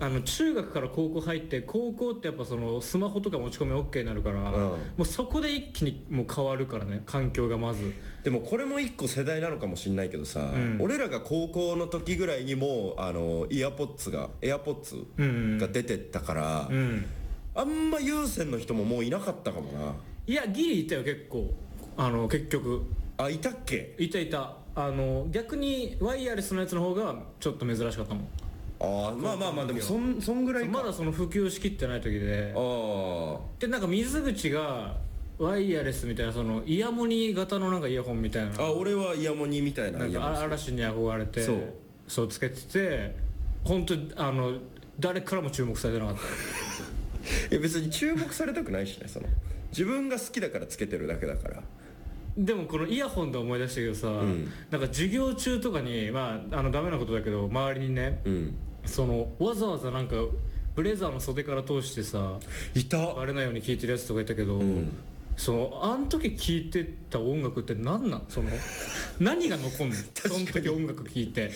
中学から高校入って、高校ってやっぱそのスマホとか持ち込み OK になるから、もうそこで一気にもう変わるからね、環境がまず。 でもこれも一個世代なのかもしれないけどさ、俺らが高校の時ぐらいにもうエアポッツが出てったから、あんま有線の人ももういなかったかもな。 いやギリいたよ結構、結局。 いたっけ？ いた。逆にワイヤレスのやつの方がちょっと珍しかったもん。 まあでもそんぐらいか。 まだその普及しきってない時で、でなんか水口がワイヤレスみたいな、そのイヤモニ型のなんかイヤホンみたいな、 俺はイヤモニみたいな、 なんか嵐に憧れてそうつけてて、本当誰からも注目されてなかったいや別に注目されたくないしね、自分が好きだからつけてるだけだから。 でもこのイヤホンで思い出したけどさ、なんか授業中とかにダメなことだけど周りにね、わざわざなんかブレザーの袖から通してさ、 いたバレないように聴いてるやつとかいたけど、あの時聴いてた音楽って何なん？何が残んの？その時音楽聴いて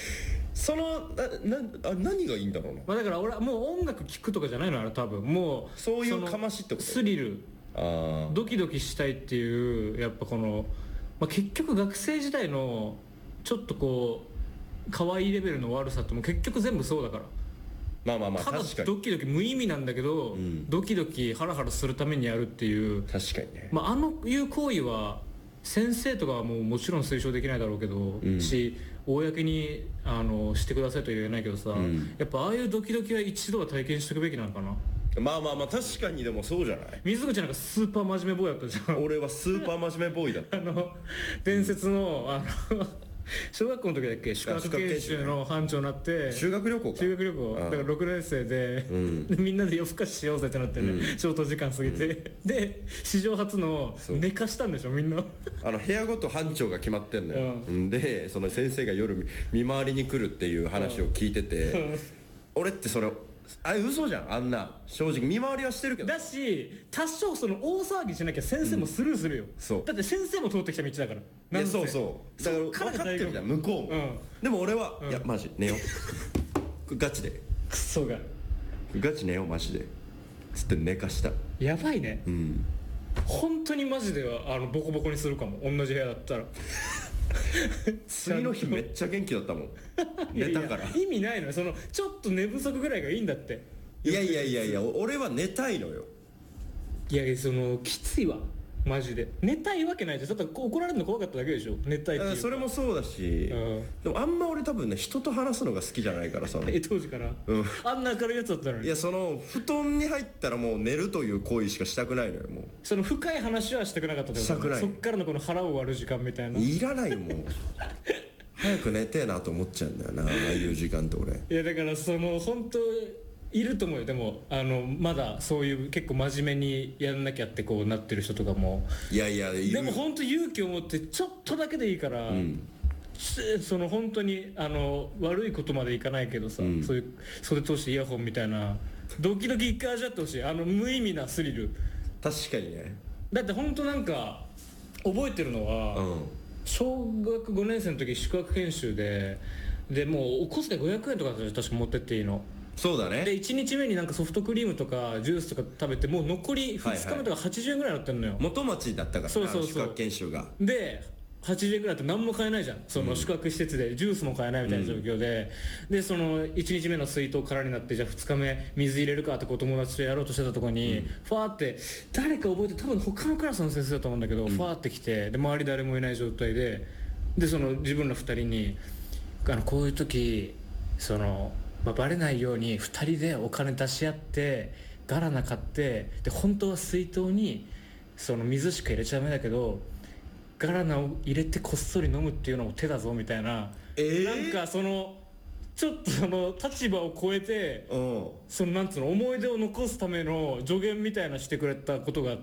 何がいいんだろうな。 だから俺はもう音楽聴くとかじゃないの、あれ多分もうそういうかましってこと？ スリル、ドキドキしたいっていう、やっぱ結局学生時代のちょっとこう可愛いレベルの悪さってもう結局全部そうだから。 ただ確かにドキドキ無意味なんだけど、ドキドキハラハラするためにやるっていう。 確かにね。 いう行為は先生とかはもちろん推奨できないだろうけど、し公にしてくださいとは言えないけどさ、やっぱああいうドキドキは一度は体験しておくべきなのかな。 確かに。でもそうじゃない？ 水口なんかスーパー真面目ボーイだったじゃん。 俺はスーパー真面目ボーイだった伝説の小学校の時だっけ、宿泊研修の班長になって、 修学旅行だから6年生で、みんなで夜更かししようぜってなってね、消灯時間過ぎて、で史上初の寝かしたんでしょみんな。 部屋ごと班長が決まってんのよ、でその先生が夜見回りに来るっていう話を聞いてて、俺って嘘じゃん。あんな正直見回りはしてるけどだし、多少大騒ぎしなきゃ先生もスルーするよ、だって先生も通ってきた道だから。 いやそうだから分かってるじゃん向こうも、でも俺は、いやマジ寝ようガチでクソがガチ寝ようマジでつって寝かした。 やばいね。本当にマジではボコボコにするかも、同じ部屋だったら次の日めっちゃ元気だったもん寝たから。 意味ないのよ、ちょっと寝不足ぐらいがいいんだって。 いや俺は寝たいのよ。 いやきついわマジで。寝たいわけないじゃん。だって怒られるの怖かっただけでしょ、寝たいっていう。 それもそうだし、でもあんま俺多分ね人と話すのが好きじゃないからさ当時から、あんな明るいやつだったのに。 いや布団に入ったらもう寝るという行為しかしたくないのよ。もう深い話はしたくなかったってこと？ したくない。 そっからのこの腹を割る時間みたいな。 いらないもん早く寝てえなと思っちゃうんだよな、ああいう時間って俺。 いやだから本当いると思うよ。でもまだそういう結構真面目にやんなきゃってこうなってる人とかも。 いやでも本当勇気を持ってちょっとだけでいいから、本当に悪いことまでいかないけどさ、そういう袖通してイヤホンみたいなドキドキ一回味わってほしい。無意味なスリル。 確かにね。 だって本当なんか覚えてるのは、小学5年生の時宿泊研修でもうお小遣い500円とかだったら確か持ってっていいの。 そうだね。 で1日目になんかソフトクリームとかジュースとか食べて、もう残り2日目とか80円ぐらいになってんのよ。 元町だったから、 そう宿泊研修が。 で80円ぐらいだと何も買えないじゃん、宿泊施設でジュースも買えないみたいな状況で、で1日目の水筒空になって、じゃあ2日目水入れるかってお友達とやろうとしてたところに、ファーって誰か覚えて、多分他のクラスの先生だと思うんだけど、ファーって来て、で周り誰もいない状態で自分ら2人にこういう時バレないように2人でお金出し合ってガラナ買って、で本当は水筒に水しか入れちゃダメだけどガラナを入れてこっそり飲むっていうのも手だぞみたいな、なんかちょっと立場を超えて、なんつうの、思い出を残すための助言みたいなしてくれたことがあって、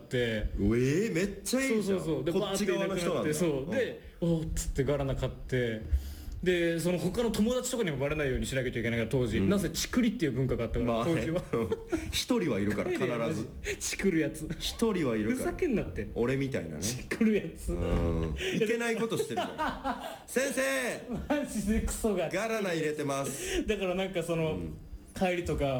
めっちゃいいじゃん。 そうでこっち側の人なんだ。 でおっつってガラナ買って、で他の友達とかにもバレないようにしなきゃいけないから、当時、なぜチクリっていう文化があったから、当時は一人はいるから必ずチクるやつ一人はいるから。 ふざけんなって、 俺みたいなねチクるやつ、 いけないことしてるの先生マジでクソがガラナ入れてます。 だからなんか帰りとか